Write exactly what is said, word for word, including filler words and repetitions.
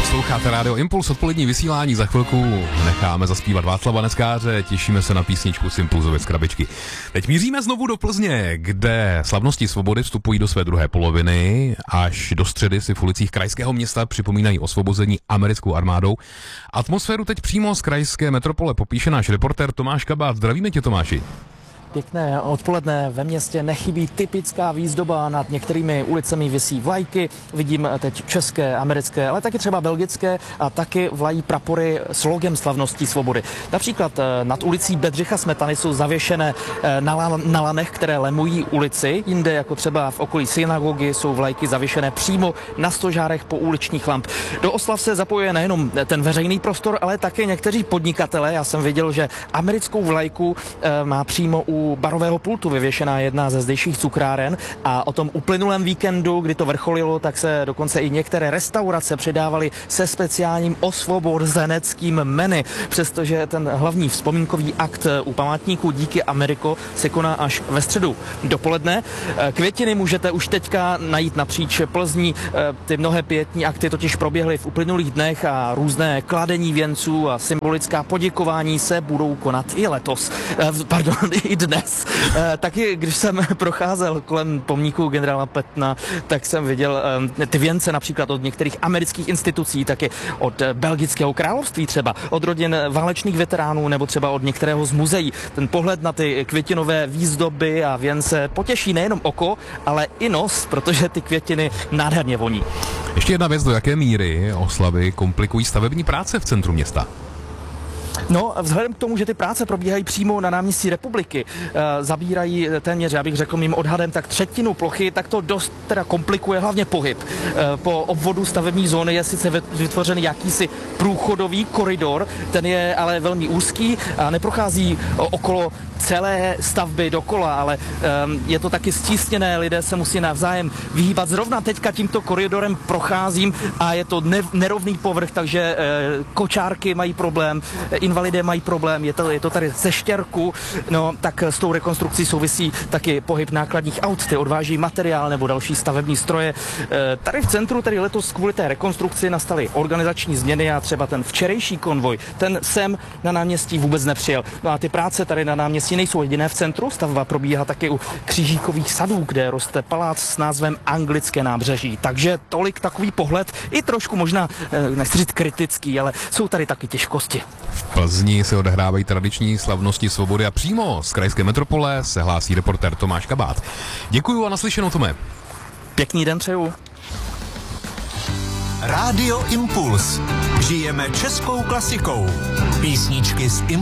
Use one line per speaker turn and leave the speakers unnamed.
Posloucháte Rádio Impuls, odpolední vysílání, za chvilku necháme zaspívat Václava Neskáře, těšíme se na písničku z Impulzovy z krabičky. Teď míříme znovu do Plzně, kde slavnosti svobody vstupují do své druhé poloviny. Až do středy si v ulicích krajského města připomínají osvobození americkou armádou. Atmosféru teď přímo z krajské metropole popíše náš reportér Tomáš Kabát. Zdravíme tě, Tomáši.
Pěkné odpoledne, ve městě nechybí typická výzdoba, nad některými ulicemi visí vlajky, vidím teď české, americké, ale taky třeba belgické a taky vlají prapory s logem slavností svobody. Například nad ulicí Bedřicha Smetany jsou zavěšené na, la, na lanech, které lemují ulici, jinde jako třeba v okolí synagogy jsou vlajky zavěšené přímo na stožárech pouličních lamp. Do oslav se zapojuje nejenom ten veřejný prostor, ale také někteří podnikatelé. Já jsem viděl, že americkou vlajku má přímo u U barového pultu vyvěšená jedna ze zdejších cukráren a o tom uplynulém víkendu, kdy to vrcholilo, tak se dokonce i některé restaurace přidávaly se speciálním osvobozeneckým menu, přestože ten hlavní vzpomínkový akt u památníku Díky Ameriko se koná až ve středu dopoledne. Květiny můžete už teďka najít napříč Plzní, ty mnohé pietní akty totiž proběhly v uplynulých dnech a různé kladení věnců a symbolická poděkování se budou konat i letos. Pardon, i dnes. E, taky, když jsem procházel kolem pomníku generála Pattona, tak jsem viděl e, ty věnce například od některých amerických institucí, taky od e, belgického království třeba, od rodin válečných veteránů nebo třeba od některého z muzeí. Ten pohled na ty květinové výzdoby a věnce potěší nejenom oko, ale i nos, protože ty květiny nádherně voní.
Ještě jedna věc, do jaké míry oslavy komplikují stavební práce v centru města?
No, vzhledem k tomu, že ty práce probíhají přímo na náměstí Republiky, e, zabírají téměř, já bych řekl mým odhadem, tak třetinu plochy, tak to dost teda komplikuje hlavně pohyb. E, po obvodu stavební zóny je sice vytvořený jakýsi průchodový koridor, ten je ale velmi úzký a neprochází okolo celé stavby dokola, ale e, je to taky stísněné, lidé se musí navzájem vyhýbat. Zrovna teďka tímto koridorem procházím a je to ne, nerovný povrch, takže e, kočárky mají problém, invalidé mají problém, je to, je to tady ze štěrku, no tak s tou rekonstrukcí souvisí taky pohyb nákladních aut, ty odváží materiál nebo další stavební stroje. E, tady v centru, tady letos kvůli té rekonstrukci nastaly organizační změny a třeba ten včerejší konvoj, ten sem na náměstí vůbec nepřijel. No a ty práce tady na náměstí nejsou jediné v centru, stavba probíhá taky u Křížíkových sadů, kde roste palác s názvem Anglické nábřeží. Takže tolik takový pohled, i trošku možná, nechci říct kritický, ale jsou tady taky těžkosti.
V Plzni se odehrávají tradiční slavnosti svobody a přímo z krajské metropole se hlásí reportér Tomáš Kabát. Děkuju a naslyšenou, Tome.
Pěkný den přeju.
Rádio Impuls. Žijeme českou klasikou. Písničky z Impuls.